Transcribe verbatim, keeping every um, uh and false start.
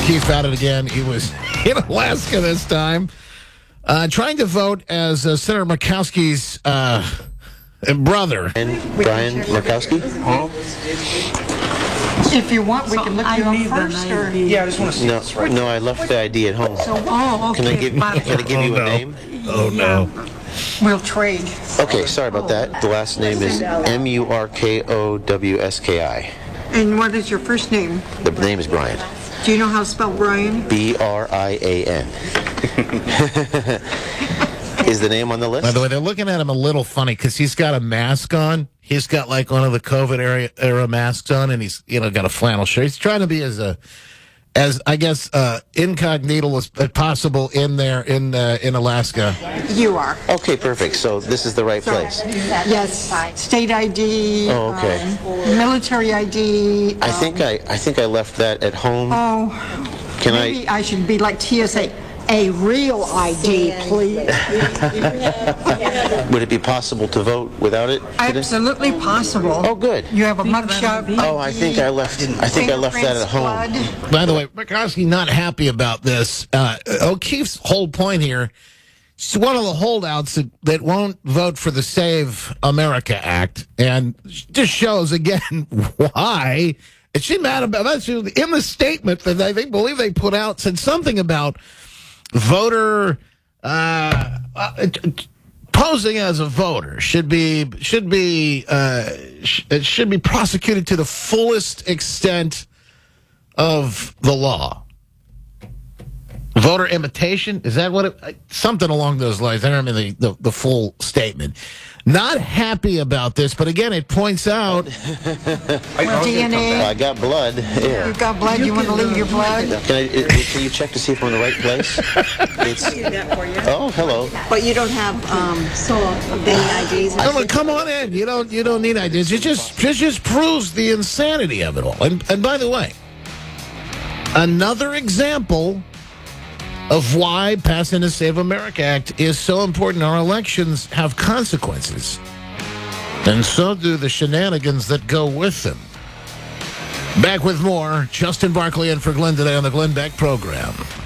Keith at it again. He was in Alaska this time, uh, trying to vote as uh, Senator Murkowski's uh, brother. And Brian Murkowski? Huh? If you want, we can look you up first. Or... Yeah, I just want to see No, this right no, I left the I D at home. So, oh, okay. Can I give, can I give you Oh, a no. name? Oh, no. We'll trade. Okay, sorry about that. The last name is M U R K O W S K I. And what is your first name? The name is Brian. Do you know how to spell Brian? B R I A N. Is the name on the list? By the way, they're looking at him a little funny because he's got a mask on. He's got like one of the COVID era, era masks on, and he's you know got a flannel shirt. He's trying to be as a as I guess uh, incognito as possible in there in uh, in Alaska. You are. Okay, perfect. So this is the right place. Yes. State I D. Oh, okay. Um, military I D. I think I I think I left that at home. Oh. Can maybe I? I should be like T S A. A real I D, please. Would it be possible to vote without it today? Absolutely possible. Oh, good. You have a mugshot. Oh, I think I left. I think I left that at home. Fingerprints, blood. By the way, Murkowski not happy about this. Uh, O'Keefe's whole point here, she's one of the holdouts that, that won't vote for the Save America Act, and just shows again why. And she's mad about that. She was in the statement that they, they believe they put out said something about voter uh, uh, posing as a voter should be should be uh, sh- it should be prosecuted to the fullest extent of the law. Voter imitation, is that what it, something along those lines? I don't remember the, the, the full statement. Not happy about this, but again, it points out Well, D N Oh, I A. got blood. Yeah. You've got blood. You want to leave your blood? Can I? uh, Can you check to see if I'm in the right place? It's, oh, hello. But you don't have um, any I Ds? No, no, come on in. You don't. You don't need ideas. It just, it just proves the insanity of it all. And, and by the way, another example of why passing the Save America Act is so important. Our elections have consequences, and so do the shenanigans that go with them. Back with more. Justin Barkley in for Glenn today on the Glenn Beck program.